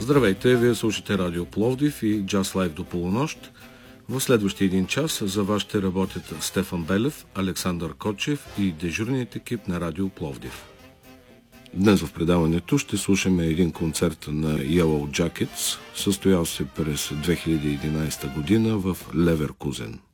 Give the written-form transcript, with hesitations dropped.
Здравейте, вие слушате Радио Пловдив и Джаз Лайв до полунощ. В следващия един час за вас ще работят Стефан Белев, Александър Кочев и дежурният екип на Радио Пловдив. Днес в предаването ще слушаме един концерт на Yellow Jackets, състоял се през 2011 година в Леверкузен.